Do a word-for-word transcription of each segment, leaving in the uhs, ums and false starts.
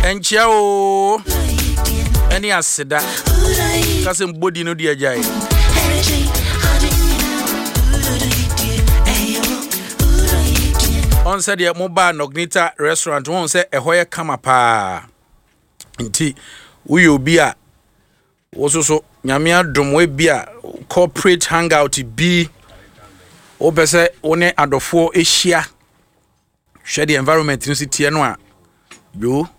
enchia o any aseda kase mbodi no dia jai on said ya mobile Nognita restaurant won say ehoye kama pa nti uyo obi a wososo nyame adom we bia corporate hangout bi obese one adofo ehia hwe the environment no sitie no a yo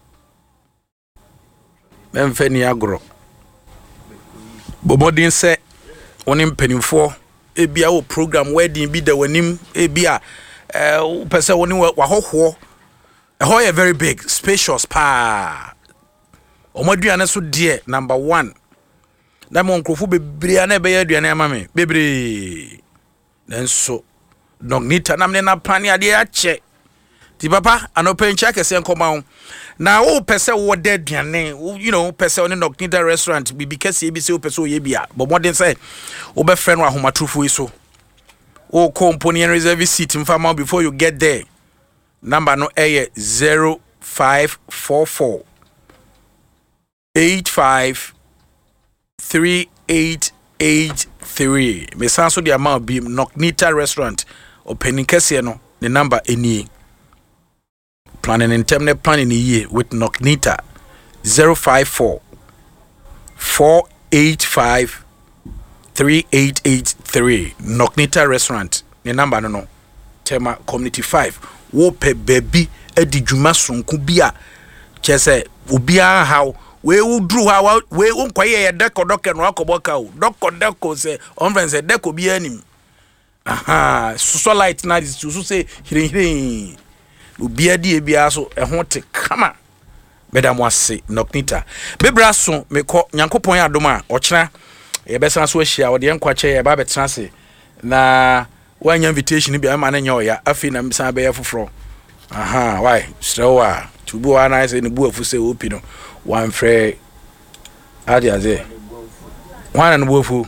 memfe ni agro bobodin se one mpanimfo ebia wo program wedding bi da wanim ebia eh pese one wa hoho eho ye very big spacious pa omaduane so de number one na mo nkrofo bebre na be ya aduane ama me bebre nenso Nognita namne na plani ade ache ti papa anopen check ese nkoma na wo pese wo de aduane you know pese on Nognita restaurant bi because e bi se wo pese wo ye bia but modern say wo be friend wa homatrofo iso wo company and reserve seat mfama before you get there number no eh zero five four four eight five three eight eight three. Me sanso the amount be Nognita restaurant opening kese no the number eni planning in term planning ye with Nognita zero five four four eight five three eight eight three. Nognita restaurant the number no no tema community five wo pe baby edi dwuma sonko bia chese obia how we will drew how we won't quiet a deco dock and rock about cow. Doctor deco say, on friends a deco be any. Aha, so light night is to say, hearing hearing. Ubia di biaso, a haunted come. Madame was say, Nognita. Bebrasso, me call Yanko Poya Doma, or China, a best answer share or the unquache a babet transi. Na one invitation be a man in your ya, a fin and Sabe for. Aha, why? So, to go on eyes in the book for say, Opino. One free Adia one and wofu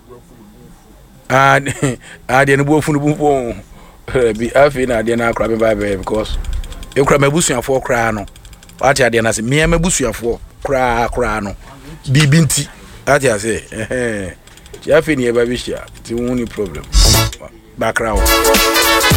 and I didn't go for the boom be afin I didn't crab by because you crab a bush and four crano. What I didn't say me and my bush and four cra crano be binti Adia say eh Jaffin never wish ya the only problem background.